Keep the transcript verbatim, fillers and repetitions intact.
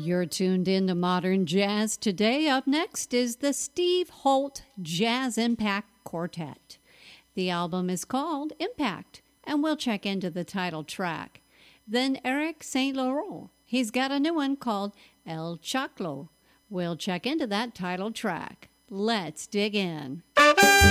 You're tuned in to Modern Jazz today. Up next is the Steve Holt Jazz Impact Quartet. The album is called Impact, and we'll check into the title track. Then Eric Saint Laurent. He's got a new one called El Choclo. We'll check into that title track. Let's dig in.